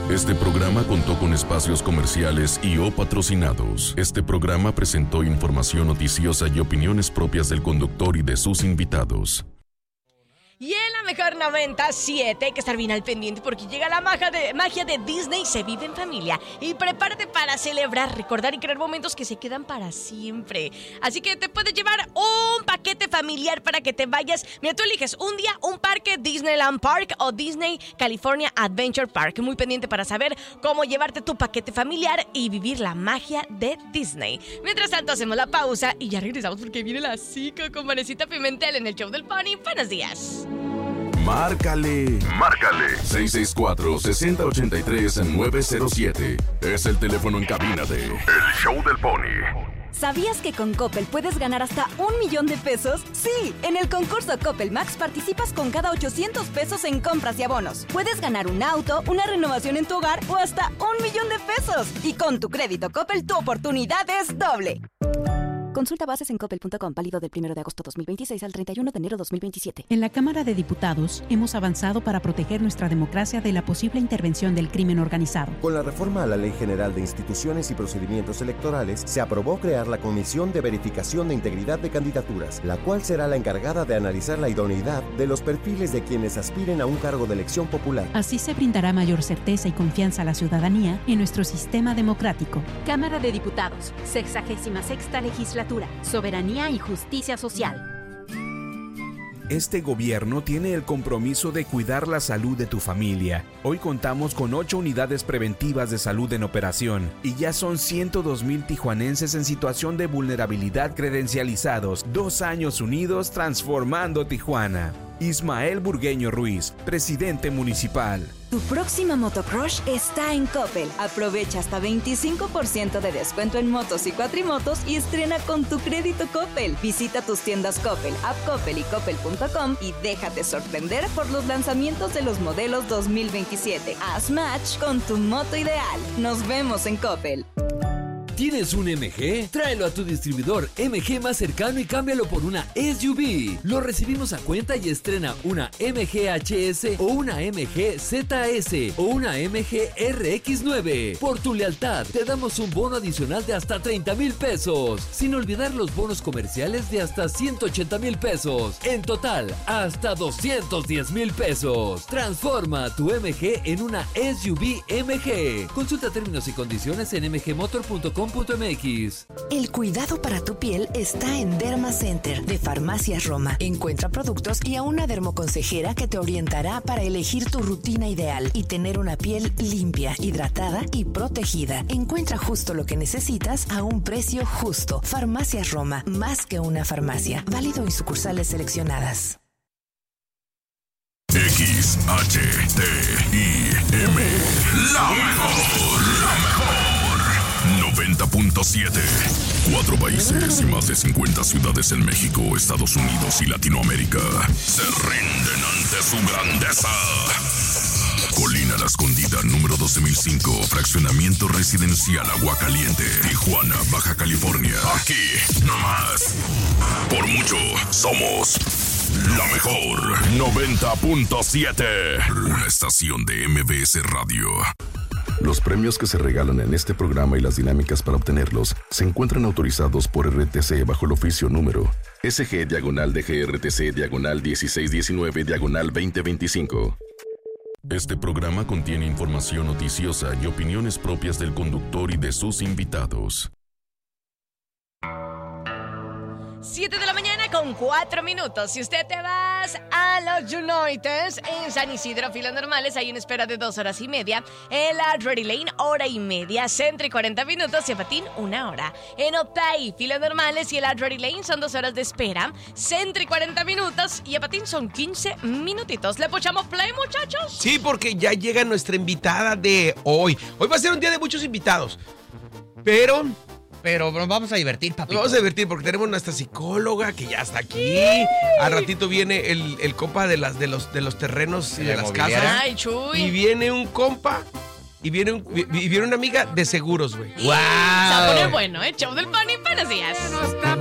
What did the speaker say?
Este programa contó con espacios comerciales y o patrocinados. Este programa presentó información noticiosa y opiniones propias del conductor y de sus invitados. Y en la mejor 97 hay que estar bien al pendiente porque llega la magia de Disney. Se vive en familia. Y prepárate para celebrar, recordar y crear momentos que se quedan para siempre. Así que te puedes llevar un paquete familiar para que te vayas. Mira, tú eliges un día un parque Disneyland Park o Disney California Adventure Park. Muy pendiente para saber cómo llevarte tu paquete familiar y vivir la magia de Disney. Mientras tanto hacemos la pausa y ya regresamos porque viene la Zica con Vanesita Pimentel en el show del Pony. Buenos días. Márcale 664-6083-907. Es el teléfono en cabina de El Show del Pony. ¿Sabías que con Coppel puedes ganar hasta $1,000,000 de pesos? Sí, en el concurso Coppel Max participas con cada 800 pesos en compras y abonos. Puedes ganar un auto, una renovación en tu hogar o hasta $1,000,000 de pesos. Y con tu crédito Coppel, tu oportunidad es doble. Consulta bases en coppel.com, válido del 1 de agosto 2026 al 31 de enero 2027. En la Cámara de Diputados hemos avanzado para proteger nuestra democracia de la posible intervención del crimen organizado. Con la reforma a la Ley General de Instituciones y Procedimientos Electorales, se aprobó crear la Comisión de Verificación de Integridad de Candidaturas, la cual será la encargada de analizar la idoneidad de los perfiles de quienes aspiren a un cargo de elección popular. Así se brindará mayor certeza y confianza a la ciudadanía en nuestro sistema democrático. Cámara de Diputados, 66ª Legislatura. Soberanía y justicia social. Este gobierno tiene el compromiso de cuidar la salud de tu familia. Hoy contamos con 8 unidades preventivas de salud en operación y ya son 102,000 tijuanenses en situación de vulnerabilidad credencializados. 2 años unidos transformando Tijuana. Ismael Burgueño Ruiz, presidente municipal. Tu próxima motocrush está en Coppel. Aprovecha hasta 25% de descuento en motos y cuatrimotos y estrena con tu crédito Coppel. Visita tus tiendas Coppel, App Coppel y Coppel.com y déjate sorprender por los lanzamientos de los modelos 2027. Haz match con tu moto ideal. Nos vemos en Coppel. ¿Tienes un MG? Tráelo a tu distribuidor MG más cercano y cámbialo por una SUV. Lo recibimos a cuenta y estrena una MG HS o una MG ZS o una MG RX9. Por tu lealtad, te damos un bono adicional de hasta 30,000 pesos. Sin olvidar los bonos comerciales de hasta 180,000 pesos. En total, hasta 210,000 pesos. Transforma tu MG en una SUV MG. Consulta términos y condiciones en mgmotor.com.mx. El cuidado para tu piel está en Derma Center de Farmacias Roma. Encuentra productos y a una dermoconsejera que te orientará para elegir tu rutina ideal y tener una piel limpia, hidratada y protegida. Encuentra justo lo que necesitas a un precio justo. Farmacias Roma, más que una farmacia. Válido en sucursales seleccionadas. XHTIM, la mejor 90.7. 4 países y más de 50 ciudades en México, Estados Unidos y Latinoamérica se rinden ante su grandeza. Colina La Escondida, número 12,005, fraccionamiento residencial Aguacaliente, Tijuana, Baja California. Aquí, nomás. Por mucho, somos la mejor 90.7. Una estación de MBS Radio. Los premios que se regalan en este programa y las dinámicas para obtenerlos se encuentran autorizados por RTC bajo el oficio número SG-DGRTC-1619-2025. Este programa contiene información noticiosa y opiniones propias del conductor y de sus invitados. 7 de la mañana con 4 minutos. Si usted te vas a los United en San Isidro, filas normales, hay una espera de 2 horas y media. En la Ready Lane, 1 hora y media. Centro, 40 minutos. Y a Patín, 1 hora. En Optay, filas normales. Y en la Ready Lane son 2 horas de espera. Centro, 40 minutos. Y a Patín son 15 minutitos. ¿Le puchamos play, muchachos? Sí, porque ya llega nuestra invitada de hoy. Hoy va a ser un día de muchos invitados. Pero nos vamos a divertir, papito. Nos vamos a divertir porque tenemos nuestra psicóloga que ya está aquí. Al ratito viene el compa de los terrenos y de las casas. Ay, Chuy. Y viene un compa y viene una amiga de seguros, güey. ¡Wow! Se va a poner bueno, ¿eh? Show del Pony, buenos días.